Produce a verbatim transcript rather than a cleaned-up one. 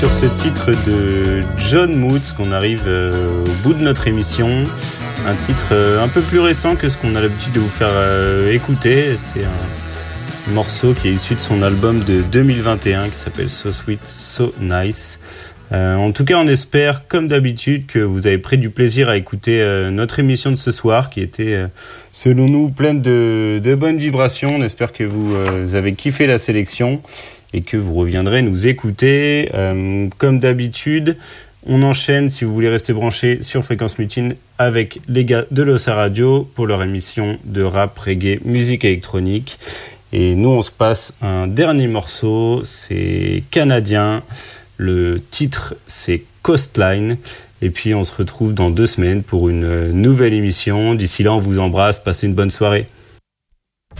Sur ce titre de John Moods qu'on arrive euh, au bout de notre émission, un titre euh, un peu plus récent que ce qu'on a l'habitude de vous faire euh, écouter. C'est un morceau qui est issu de son album de deux mille vingt et un qui s'appelle So Sweet, So Nice. Euh, en tout cas, on espère, comme d'habitude, que vous avez pris du plaisir à écouter euh, notre émission de ce soir, qui était, euh, selon nous, pleine de, de bonnes vibrations. On espère que vous, euh, vous avez kiffé la sélection et que vous reviendrez nous écouter. Euh, comme d'habitude, on enchaîne, si vous voulez rester branché sur Fréquence Mutine, avec les gars de l'Ossa Radio pour leur émission de rap, reggae, musique électronique. Et nous, on se passe un dernier morceau, c'est canadien. Le titre, c'est Coastline. Et puis, on se retrouve dans deux semaines pour une nouvelle émission. D'ici là, on vous embrasse. Passez une bonne soirée.